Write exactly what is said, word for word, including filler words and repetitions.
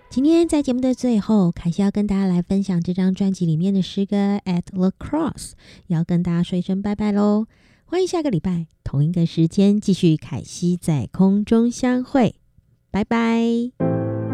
今天在节目的最后，凯西要跟大家来分享这张专辑里面的诗歌 At the Cross， 要跟大家说一声拜拜咯。欢迎下个礼拜同一个时间继续凯西在空中相会，拜拜。